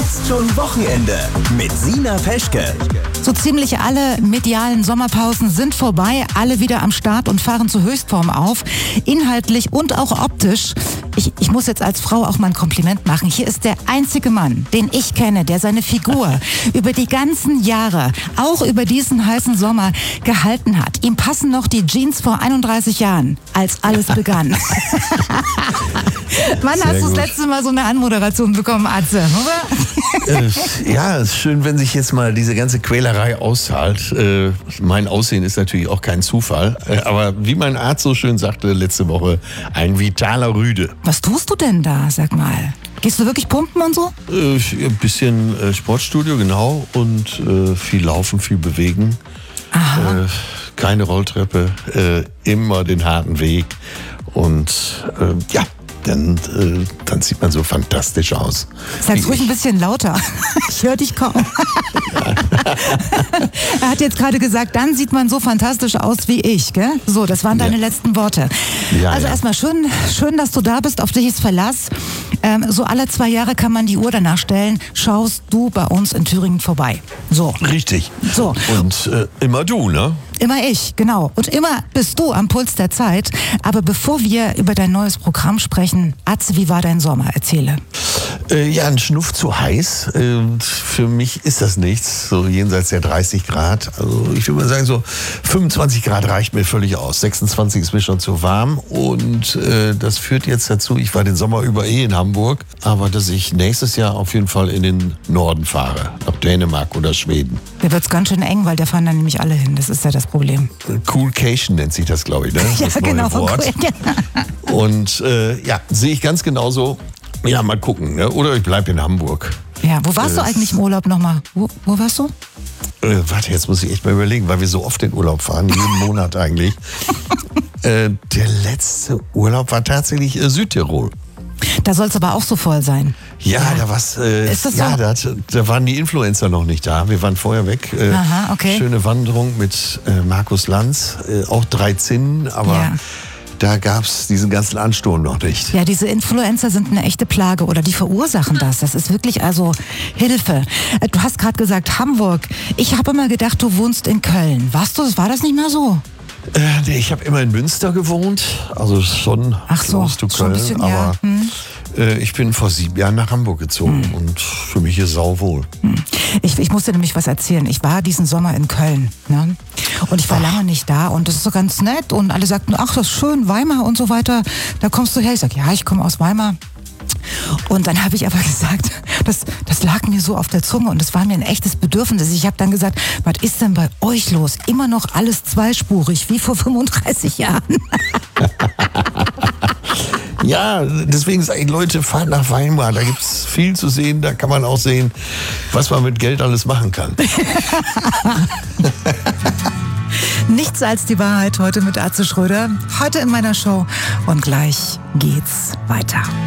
Jetzt schon Wochenende mit Sina Peschke. So ziemlich alle medialen Sommerpausen sind vorbei, alle wieder am Start und fahren zur Höchstform auf, inhaltlich und auch optisch. Ich muss jetzt als Frau auch mal ein Kompliment machen. Hier ist der einzige Mann, den ich kenne, der seine Figur über die ganzen Jahre, auch über diesen heißen Sommer, gehalten hat. Ihm passen noch die Jeans vor 31 Jahren, als alles begann. Wann hast du das letzte Mal so eine Anmoderation bekommen, Atze, oder? Ja, es ist schön, wenn sich jetzt mal diese ganze Quälerei auszahlt. Mein Aussehen ist natürlich auch kein Zufall. Aber wie mein Arzt so schön sagte letzte Woche, ein vitaler Rüde. Was tust du denn da, sag mal? Gehst du wirklich pumpen und so? Ein bisschen Sportstudio, genau. Und viel laufen, viel bewegen. Aha. Keine Rolltreppe, immer den harten Weg. Und ja, dann sieht man so fantastisch aus. Sag's ruhig ein bisschen lauter. Ich höre dich kaum. Er hat jetzt gerade gesagt, dann sieht man so fantastisch aus wie ich, gell? So, das waren deine letzten Worte. Ja, also erstmal schön, dass du da bist, auf dich ist Verlass. So alle 2 Jahre kann man die Uhr danach stellen, schaust du bei uns in Thüringen vorbei. So. Richtig. So. Und immer du, ne? Immer ich, genau. Und immer bist du am Puls der Zeit. Aber bevor wir über dein neues Programm sprechen, Atze, wie war dein Sommer? Erzähle. Ja, ein Schnuff zu heiß. Für mich ist das nichts, so jenseits der 30 Grad. Also ich würde mal sagen, so 25 Grad reicht mir völlig aus. 26 ist mir schon zu warm. Und das führt jetzt dazu, ich war den Sommer über in Hamburg, aber dass ich nächstes Jahr auf jeden Fall in den Norden fahre, nach Dänemark oder Schweden. Da wird's ganz schön eng, weil da fahren dann nämlich alle hin. Das ist ja das Problem. Coolcation nennt sich das, glaube ich, ne? Ja, das neue genau. Wort. Und ja, sehe ich ganz genauso. Ja, mal gucken, ne? Oder ich bleibe in Hamburg. Ja, wo warst du eigentlich im Urlaub nochmal? Wo warst du? Warte, jetzt muss ich echt mal überlegen, weil wir so oft in Urlaub fahren, jeden Monat eigentlich. Der letzte Urlaub war tatsächlich Südtirol. Da soll es aber auch so voll sein. Ja, da war's. Ist das so? Ja, da waren die Influencer noch nicht da. Wir waren vorher weg. Aha, okay. Schöne Wanderung mit Markus Lanz, auch 3 Zinnen, aber Ja. da gab's diesen ganzen Ansturm noch nicht. Ja, diese Influencer sind eine echte Plage oder die verursachen das. Das ist wirklich also Hilfe. Du hast gerade gesagt Hamburg. Ich habe immer gedacht, du wohnst in Köln. War das nicht mehr so? Nee, ich habe immer in Münster gewohnt, also schon Ach so, close to schon ein Köln, bisschen, aber ja. ich bin vor 7 Jahren nach Hamburg gezogen und für mich ist sauwohl. Ich musste nämlich was erzählen. Ich war diesen Sommer in Köln, ne? Und ich war lange nicht da und das ist so ganz nett und alle sagten, ach, das ist schön, Weimar und so weiter. Da kommst du her. Ich sag, ja, ich komme aus Weimar. Und dann habe ich aber gesagt, das lag mir so auf der Zunge und das war mir ein echtes Bedürfnis. Ich habe dann gesagt, was ist denn bei euch los? Immer noch alles zweispurig, wie vor 35 Jahren. Ja, deswegen sage ich, Leute, fahrt nach Weimar, da gibt's viel zu sehen, da kann man auch sehen, was man mit Geld alles machen kann. Nichts als die Wahrheit heute mit Atze Schröder. Heute in meiner Show und gleich geht's weiter.